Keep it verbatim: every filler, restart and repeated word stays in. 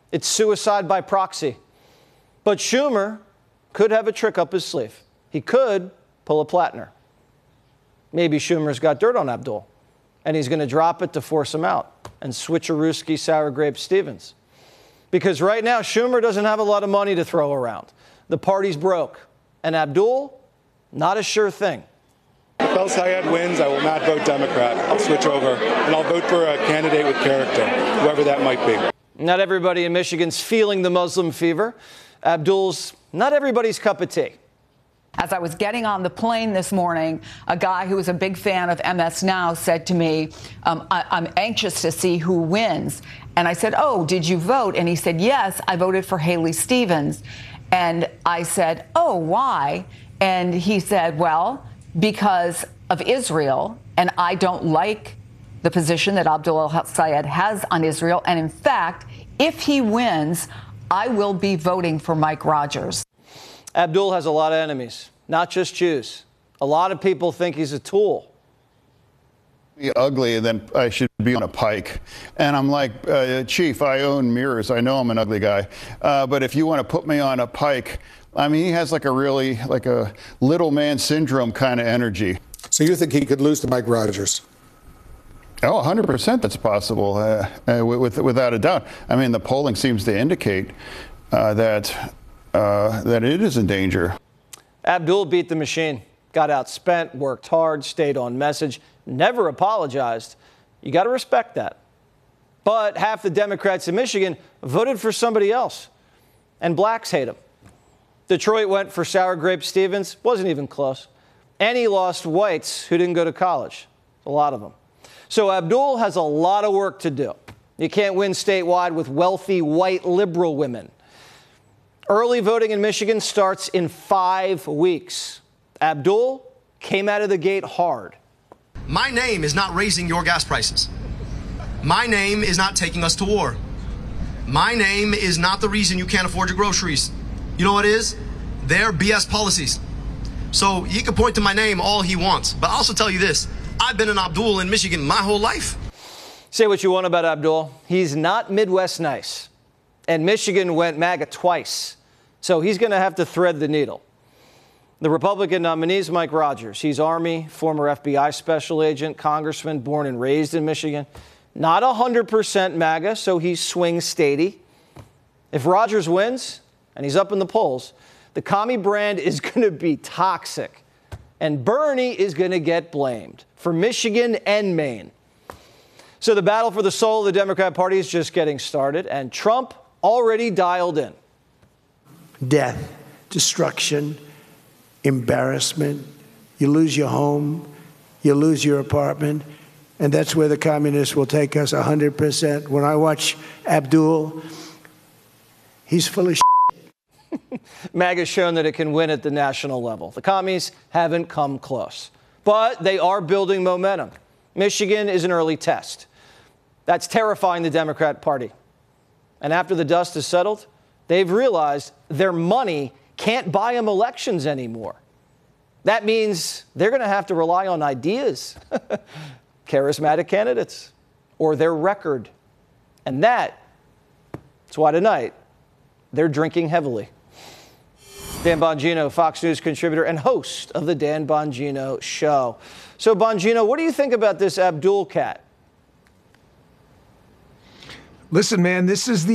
It's suicide by proxy. But Schumer could have a trick up his sleeve. He could pull a Plattner. Maybe Schumer's got dirt on Abdul, and he's going to drop it to force him out and switcherooski sour grape Stevens. Because right now, Schumer doesn't have a lot of money to throw around. The party's broke. And Abdul, not a sure thing. If El Sayed wins, I will not vote Democrat. I'll switch over, and I'll vote for a candidate with character, whoever that might be. Not everybody in Michigan's feeling the Muslim fever. Abdul's not everybody's cup of tea. As I was getting on the plane this morning, a guy who was a big fan of M S Now said to me, um, I- I'm anxious to see who wins. And I said, oh, did you vote? And he said, yes, I voted for Haley Stevens. And I said, oh, why? And he said, well, because of Israel. And I don't like the position that Abdul Sayed has on Israel. And in fact, if he wins, I will be voting for Mike Rogers. Abdul has a lot of enemies, not just Jews. A lot of people think he's a tool. Be ugly, and then I should be on a pike. And I'm like, uh, Chief, I own mirrors. I know I'm an ugly guy. Uh, but if you want to put me on a pike, I mean, he has like a really, like a little man syndrome kind of energy. So you think he could lose to Mike Rogers? Oh, one hundred percent that's possible, uh, uh, with, without a doubt. I mean, the polling seems to indicate uh, that, uh, that it is in danger. Abdul beat the machine, got outspent, worked hard, stayed on message, never apologized. You got to respect that. But half the Democrats in Michigan voted for somebody else, and blacks hate him. Detroit went for sour grape Stevens, wasn't even close. And he lost whites who didn't go to college, a lot of them. So Abdul has a lot of work to do. You can't win statewide with wealthy white liberal women. Early voting in Michigan starts in five weeks. Abdul came out of the gate hard. My name is not raising your gas prices. My name is not taking us to war. My name is not the reason you can't afford your groceries. You know what it is? They're B S policies. So he can point to my name all he wants. But I'll also tell you this. I've been an Abdul in Michigan my whole life. Say what you want about Abdul. He's not Midwest nice. And Michigan went MAGA twice. So he's going to have to thread the needle. The Republican nominee is Mike Rogers. He's Army, former F B I special agent, congressman, born and raised in Michigan. Not one hundred percent MAGA, so he's swing statey. If Rogers wins, and he's up in the polls, the commie brand is going to be toxic. And Bernie is going to get blamed for Michigan and Maine. So the battle for the soul of the Democrat Party is just getting started, and Trump already dialed in. Death, destruction, embarrassment. You lose your home, you lose your apartment, and that's where the communists will take us one hundred percent. When I watch Abdul, he's full of shit. MAGA's shown that it can win at the national level. The commies haven't come close, but they are building momentum. Michigan is an early test. That's terrifying the Democrat Party. And after the dust is settled, they've realized their money can't buy them elections anymore. That means they're going to have to rely on ideas, charismatic candidates, or their record. And that, that's why tonight they're drinking heavily. Dan Bongino, Fox News contributor and host of the Dan Bongino Show. So, Bongino, what do you think about this Abdul cat? Listen, man, this is the